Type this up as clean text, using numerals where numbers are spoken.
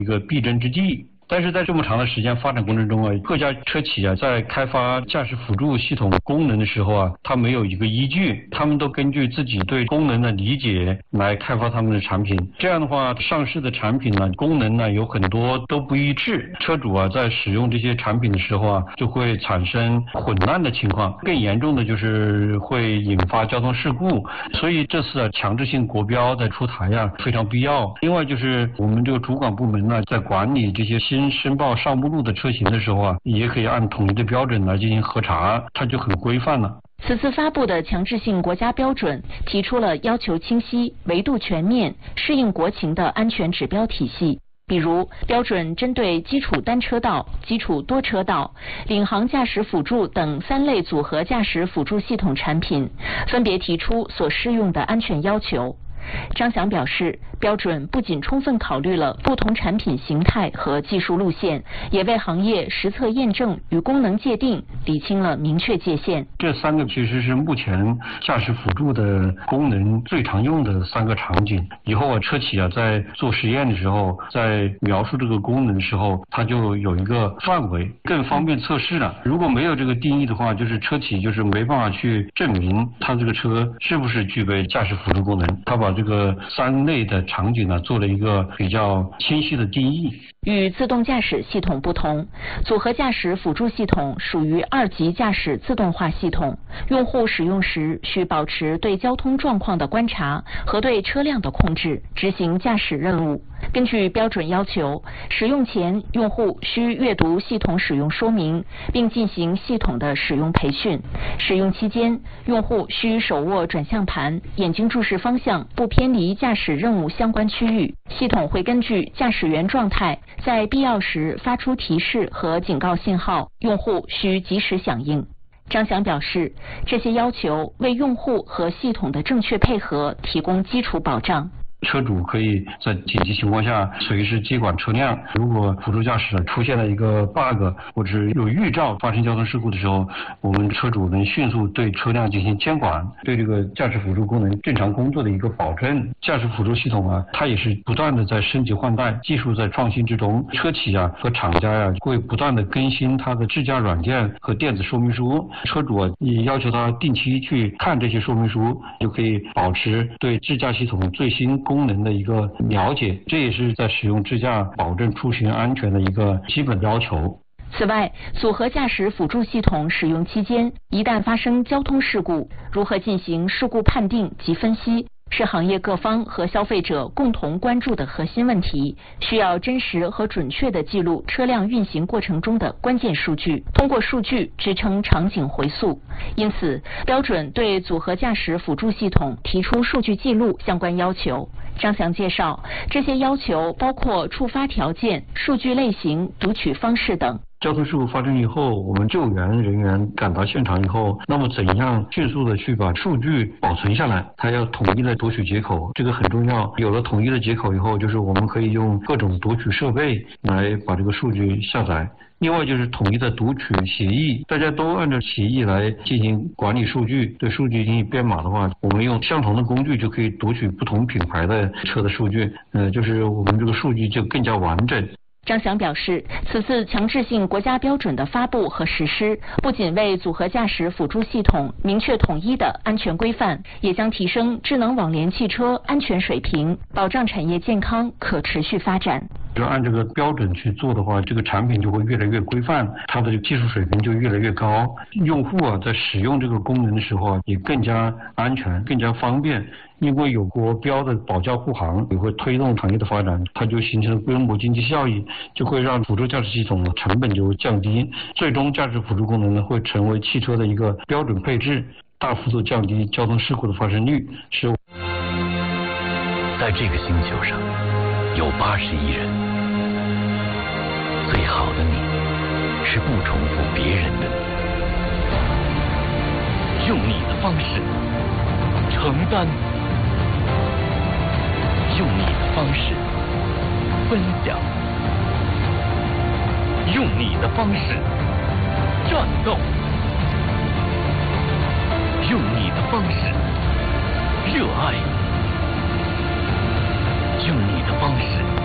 一个必争之地。但是在这么长的时间发展过程中啊，各家车企啊在开发驾驶辅助系统功能的时候啊，它没有一个依据，他们都根据自己对功能的理解来开发他们的产品。这样的话，上市的产品呢，功能呢有很多都不一致，车主啊在使用这些产品的时候啊，就会产生混乱的情况。更严重的就是会引发交通事故。所以这次啊强制性国标的出台啊非常必要。另外就是我们这个主管部门呢，在管理这些新申报上目录的车型的时候啊，也可以按统一的标准来进行核查，它就很规范了。 此次发布的强制性国家标准提出了要求清晰、维度全面、适应国情的安全指标体系。比如，标准针对基础单车道、基础多车道、领航驾驶辅助等3类组合驾驶辅助系统产品，分别提出所适用的安全要求。张翔表示，标准不仅充分考虑了不同产品形态和技术路线，也为行业实测验证与功能界定理清了明确界限。 这3个其实是目前驾驶辅助的功能最常用的3个场景。以后啊，车企啊在做实验的时候，在描述这个功能的时候，它就有一个范围，更方便测试了。如果没有这个定义的话，就是车企就是没办法去证明它这个车是不是具备驾驶辅助功能。它把这个3类的场景呢做了一个比较清晰的定义。 与自动驾驶系统不同，组合驾驶辅助系统属于2级驾驶自动化系统，用户使用时需保持对交通状况的观察和对车辆的控制，执行驾驶任务。根据标准要求，使用前用户需阅读系统使用说明，并进行系统的使用培训。使用期间，用户需手握转向盘，眼睛注视方向，不偏离驾驶任务相关区域。系统会根据驾驶员状态，在必要时发出提示和警告信号，用户需及时响应。张翔表示，这些要求为用户和系统的正确配合提供基础保障。 车主可以在紧急情况下随时接管车辆，如果辅助驾驶出现了一个 bug 或者是有预兆发生交通事故的时候，我们车主能迅速对车辆进行监管，对这个驾驶辅助功能正常工作的一个保证。驾驶辅助系统啊，它也是不断的在升级换代，技术在创新之中。车企啊和厂家呀会不断的更新它的智驾软件和电子说明书，车主啊也要求他定期去看这些说明书，就可以保持对智驾系统最新功能的一个了解，这也是在使用智驾保证出行安全的一个基本要求。 此外，组合驾驶辅助系统使用期间，一旦发生交通事故，如何进行事故判定及分析，是行业各方和消费者共同关注的核心问题，需要真实和准确地记录车辆运行过程中的关键数据，通过数据支撑场景回溯。因此，标准对组合驾驶辅助系统提出数据记录相关要求。张翔介绍，这些要求包括触发条件、数据类型、读取方式等。 交通事故发生以后，我们救援人员赶到现场以后，那么怎样迅速的去把数据保存下来？它要统一的读取接口，这个很重要。有了统一的接口以后，就是我们可以用各种读取设备来把这个数据下载。另外就是统一的读取协议，大家都按照协议来进行管理数据。对数据进行编码的话，我们用相同的工具就可以读取不同品牌的车的数据，就是我们这个数据就更加完整。 张翔表示，此次强制性国家标准的发布和实施，不仅为组合驾驶辅助系统明确统一的安全规范，也将提升智能网联汽车安全水平，保障产业健康可持续发展。 就按这个标准去做的话，这个产品就会越来越规范，它的技术水平就越来越高。用户啊，在使用这个功能的时候啊，也更加安全、更加方便。因为有国标的保驾护航，也会推动行业的发展，它就形成规模经济效益，就会让辅助驾驶系统的成本就会降低，最终驾驶辅助功能呢会成为汽车的一个标准配置，大幅度降低交通事故的发生率。 在这个星球上有80亿人，最好的你是不重复别人的你，用你的方式承担，用你的方式分享，用你的方式战斗，用你的方式热爱，用你的方式